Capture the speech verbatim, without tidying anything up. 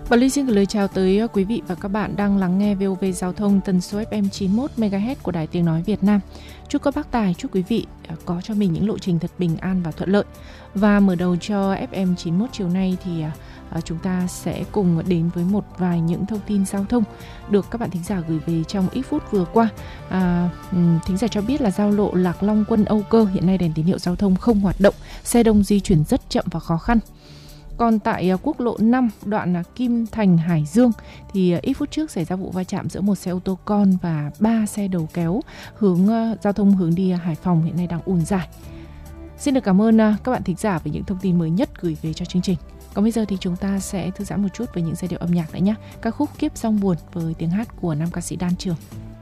Và Ly xin gửi lời chào tới quý vị và các bạn đang lắng nghe vê o vê Giao thông tần số ép em chín mươi mốt mê ga héc của Đài Tiếng Nói Việt Nam. Chúc các bác tài, chúc quý vị có cho mình những lộ trình thật bình an và thuận lợi. Và mở đầu cho ép em chín mươi mốt chiều nay thì chúng ta sẽ cùng đến với một vài những thông tin giao thông được các bạn thính giả gửi về trong ít phút vừa qua. À, thính giả cho biết là giao lộ Lạc Long Quân Âu Cơ hiện nay đèn tín hiệu giao thông không hoạt động, xe đông di chuyển rất chậm và khó khăn. Còn tại quốc lộ năm đoạn Kim Thành Hải Dương thì ít phút trước xảy ra vụ va chạm giữa một xe ô tô con và ba xe đầu kéo hướng giao thông hướng đi Hải Phòng hiện nay đang ùn dài. Xin được cảm ơn các bạn thính giả về những thông tin mới nhất gửi về cho chương trình. Còn bây giờ thì chúng ta sẽ thư giãn một chút với những giai điệu âm nhạc nữa nhé. Ca khúc Kiếp Song Buồn với tiếng hát của nam ca sĩ Đan Trường.